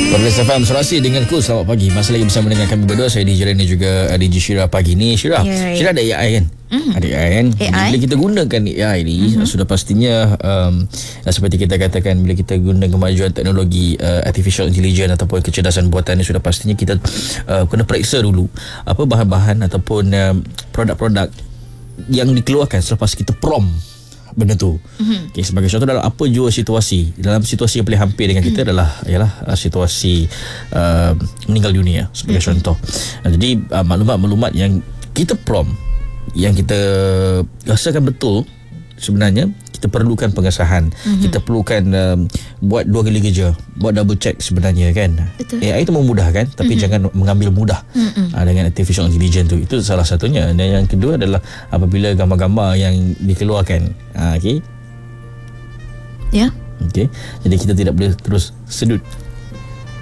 Progress FM Serasi dengan Cool. Selamat pagi. Masih lagi bersama dengan kami berdua. Saya DJ Ren dan juga DJ Syira pagi ni. Syira, Syira ada AI kan? Ada AI kan? Bila kita gunakan AI ni, sudah pastinya seperti kita katakan, bila kita guna kemajuan teknologi artificial intelligence ataupun kecerdasan buatan ni, sudah pastinya kita kena periksa dulu apa bahan-bahan ataupun produk-produk yang dikeluarkan selepas kita prompt benda tu. Okay, sebagai contoh, dalam apa jua situasi, dalam situasi yang paling hampir dengan kita ialah situasi meninggal dunia sebagai contoh. Jadi maklumat-maklumat yang kita prompt, yang kita rasakan betul, sebenarnya kita perlukan pengesahan. Kita perlukan buat 2 kali kerja, buat double check sebenarnya kan. Betul. AI itu memudahkan, tapi jangan mengambil mudah dengan artificial intelligence tu. Itu salah satunya. Dan yang kedua adalah apabila gambar-gambar yang dikeluarkan, okey. Ya. Okey. Jadi kita tidak boleh terus sedut